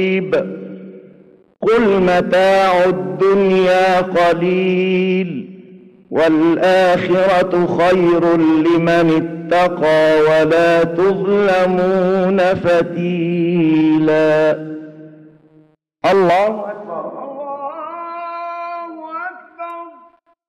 قل متاع الدنيا قليل والآخرة خير لمن اتقى ولا تظلمون فتيلا. الله أكبر.